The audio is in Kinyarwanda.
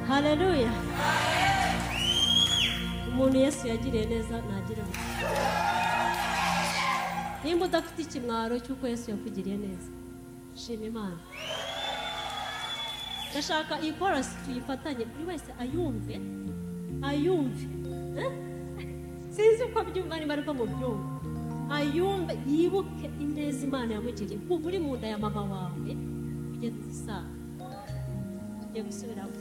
Haleluya. Umuntu Yesu yagiriye neza nagira ngo nimba udafite ikimwaro cy'uko Yesu yakugiriye neza shima Imana. Ndashaka iyi chorus tuyifatanye buri wese ayumve sinzi uko byumva niba ariko mu byumva ayumve yibuke ineza Imana yamugiriye kuva uri mu nda ya mama wawe kugeza isaha tugiye gusubiramo.